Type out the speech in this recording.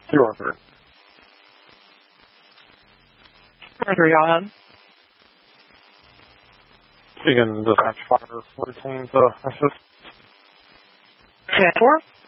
203. 203, go ahead. You can dispatch fire routine to assist. 10-4.